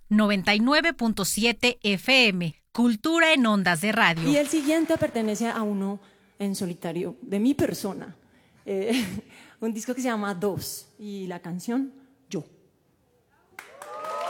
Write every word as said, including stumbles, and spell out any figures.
noventa y nueve punto siete F M, Cultura en Ondas de Radio. Y el siguiente pertenece a uno en solitario, de mi persona. Eh, un disco que se llama Dos, y la canción